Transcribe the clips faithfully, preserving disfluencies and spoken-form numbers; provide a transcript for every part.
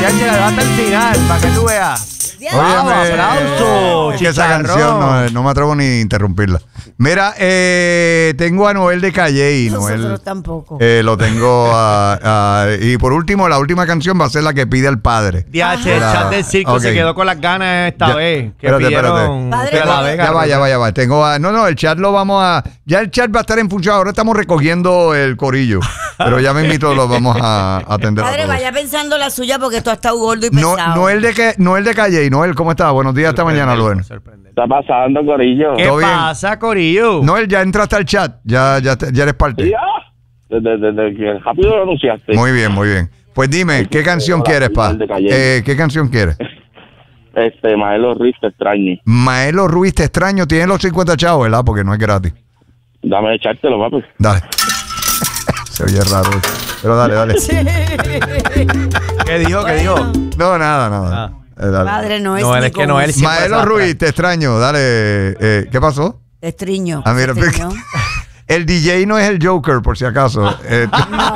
muchacha, la hasta el final, para que tú veas. Vamos, aplauso. Es que esa canción no, no me atrevo ni a interrumpirla. Mira, eh, tengo a Noel de Calle y Nosotros Noel tampoco. eh, lo tengo a, a- y por último la última canción va a ser la que pide el padre. D H, el La- chat del circo ok. se quedó con las ganas esta Ya, vez. Que espérate, pidieron espérate. de La Vega. Ya va, ya va, ya va. Tengo a, no, no, el chat lo vamos a. Ya el chat va a estar en función. Ahora estamos recogiendo el corillo. Pero ya me invito, lo vamos a atender. a Padre, todos. vaya pensando la suya porque tú has estado gordo y No, pesado. Noel de que, Noel de Calle y Noel, ¿cómo estás? Buenos días, esta mañana, Noel. está pasando, corillo? ¿Qué ¿Todo bien? pasa, Corillo? Noel, ya entraste al chat. Ya, ya, te- ya eres parte. Ya, desde, desde que rápido lo anunciaste. Muy bien, muy bien. Pues dime, ¿qué canción quieres, pa? Noel de Calle. Eh, ¿Qué canción quieres? Este, Maelo Ruiz, te extraño. Maelo Ruiz, te extraño. Tienes los cincuenta chavos, ¿verdad? Porque no es gratis. Dame echártelo, papi. Dale. Se oye raro. Pero dale, dale. ¿Qué dijo? ¿Qué dijo? No, nada, nada. Ah. Eh, dale. Padre, no es No, él ni es que como- no, él siempre Maelo está Ruiz, atrás. te extraño. Dale. eh, ¿Qué pasó? Te estriño. Ah, mira, te estriño. el D J no es el Joker, por si acaso. Eh,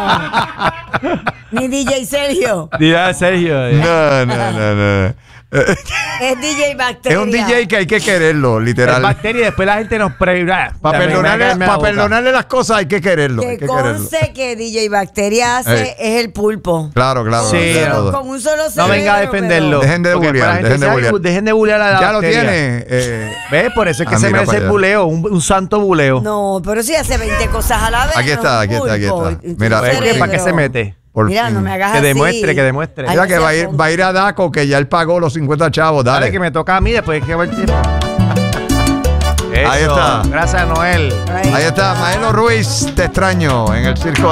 Ni D J Sergio. Dile Sergio. no, no, no, no. Eh, Es D J Es Bacteria. un D J que hay que quererlo, Es literal. bacteria y después la gente nos pre... Para perdonarle, pa perdonarle las cosas hay que quererlo. Hay Que que quererlo. conste que D J Bacteria hace Ey. es el pulpo. Claro, claro. Sí, de pero todo. Con un solo No cerebro. venga a defenderlo. pero- Dejen de Porque bullear, para la gente dejen de dice, bullear. "Ay, dejen de bullear a la Ya lo bacteria". tiene. eh, ¿Ves? Por eso es que Ah, se mira merece para el allá. buleo, un, un santo buleo. No, pero sí hace veinte cosas a la vez. Aquí no está, es aquí un está, aquí pulpo. está. Y tu Mira, Pues, ¿qué? cerebro. ¿Para qué se mete? por Mira, fin. no me hagas Que así. demuestre, que demuestre. Ay, Mira no que seas va a, ir, tonto. va a ir a Daco, que ya él pagó los cincuenta chavos. Dale. Dale, que me toca a mí después que va el tiempo. Ahí Eso. está. Gracias, Noel. Ahí Ahí está, Maelo Ruiz, te extraño, en el circo.